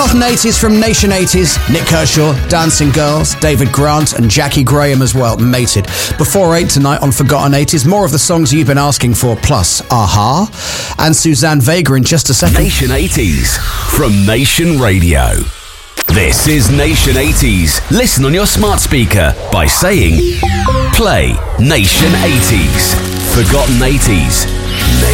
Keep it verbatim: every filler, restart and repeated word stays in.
Forgotten eighties from Nation eighties. Nick Kershaw, Dancing Girls, David Grant and Jackie Graham as well, Mated. Before eight tonight on Forgotten eighties, more of the songs you've been asking for, plus Aha and Suzanne Vega in just a second. Nation eighties from Nation Radio. This is Nation eighties. Listen on your smart speaker by saying, play Nation eighties. Forgotten eighties.